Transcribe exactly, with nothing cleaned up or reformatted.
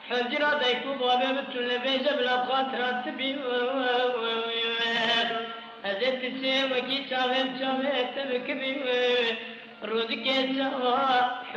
حجرة ديكو بابا بتول بيجا بلا خاطرات تبي أزت سي وكي شاغل شاغل تبكي رودك يا